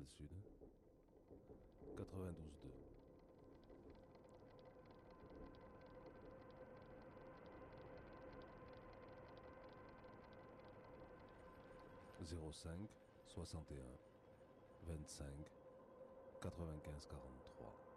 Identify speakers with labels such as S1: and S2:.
S1: Sud, 92.2. Zéro cinq 61 25 95 43.